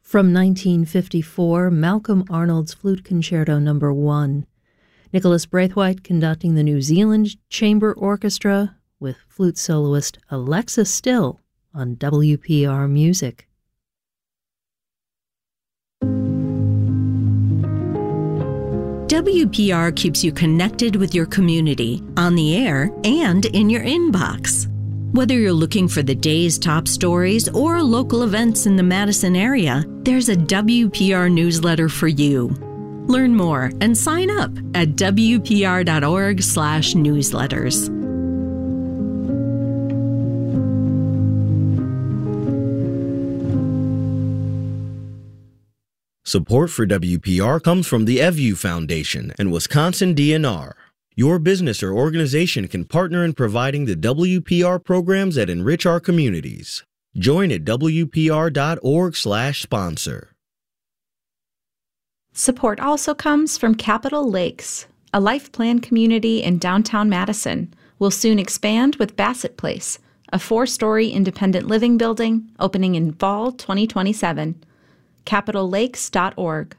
From 1954, Malcolm Arnold's Flute Concerto No. 1. Nicholas Braithwaite conducting the New Zealand Chamber Orchestra with flute soloist Alexa Still on WPR Music. WPR keeps you connected with your community, on the air, and in your inbox. Whether you're looking for the day's top stories or local events in the Madison area, there's a WPR newsletter for you. Learn more and sign up at wpr.org/newsletters. Support for WPR comes from the EVU Foundation and Wisconsin DNR. Your business or organization can partner in providing the WPR programs that enrich our communities. Join at wpr.org/sponsor. Support also comes from Capitol Lakes, a life plan community in downtown Madison. Will soon expand with Bassett Place, a 4-story independent living building opening in fall 2027. CapitolLakes.org.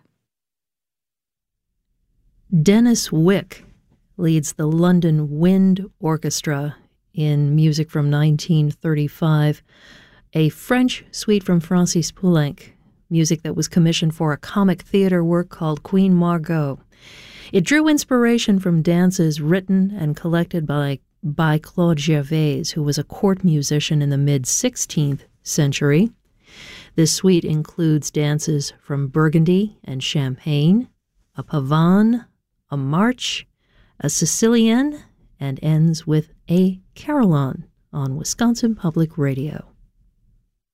Dennis Wick leads the London Wind Orchestra in music from 1935, a French suite from Francis Poulenc, music that was commissioned for a comic theater work called Queen Margot. It drew inspiration from dances written and collected by Claude Gervais, who was a court musician in the mid-16th century. This suite includes dances from Burgundy and Champagne, a pavane, a march, a Sicilienne, and ends with a carillon on Wisconsin Public Radio.